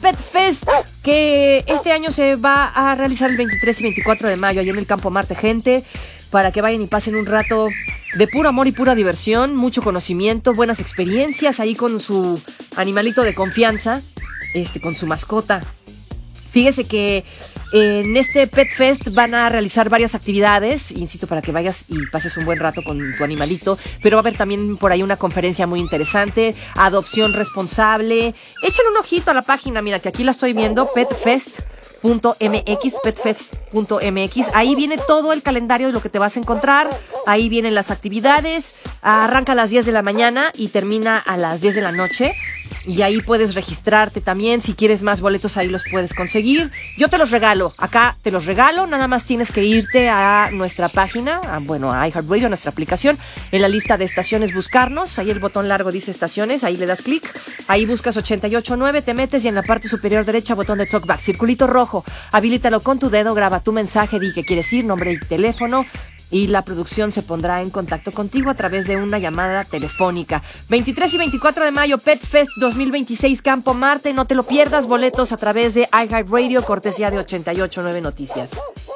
Pet Fest, que este año se va a realizar el 23 y 24 de mayo, allá en el Campo Marte, gente, para que vayan y pasen un rato de puro amor y pura diversión, mucho conocimiento, buenas experiencias ahí con su animalito de confianza, con su mascota. Fíjese que en este Pet Fest van a realizar varias actividades, insisto, para que vayas y pases un buen rato con tu animalito, pero va a haber también por ahí una conferencia muy interesante, adopción responsable. Échale un ojito a la página, mira, que aquí la estoy viendo, petfest.mx, ahí viene todo el calendario de lo que te vas a encontrar, ahí vienen las actividades, arranca a las 10 de la mañana y termina a las 10 de la noche. Y ahí puedes registrarte también. Si quieres más boletos, ahí los puedes conseguir. Yo te los regalo. Acá te los regalo. Nada más tienes que irte a nuestra página, a iHeartRadio, a nuestra aplicación. En la lista de estaciones, buscarnos. Ahí el botón largo dice estaciones. Ahí le das clic. Ahí buscas 88.9, te metes y en la parte superior derecha, botón de talkback. Circulito rojo. Habilítalo con tu dedo. Graba tu mensaje. Di que quieres ir, nombre y teléfono. Y la producción se pondrá en contacto contigo a través de una llamada telefónica. 23 y 24 de mayo, Pet Fest 2026, Campo Marte. No te lo pierdas. Boletos a través de iHeartRadio, cortesía de 88.9 Noticias.